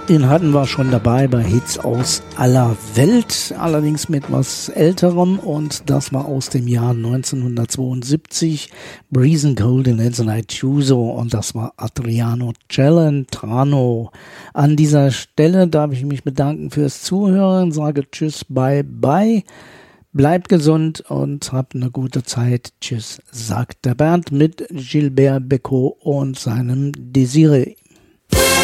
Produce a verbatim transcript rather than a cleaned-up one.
Den hatten wir schon dabei bei Hits aus aller Welt, allerdings mit was Älterem, und das war aus dem Jahr neunzehnhundertzweiundsiebzig, Breezin' Cold in Edzonai Tuso, und das war Adriano Celentano. An dieser Stelle darf ich mich bedanken fürs Zuhören, sage Tschüss, bye bye, bleibt gesund und habt eine gute Zeit. Tschüss, sagt der Bernd mit Gilbert Bécaud und seinem Désiré.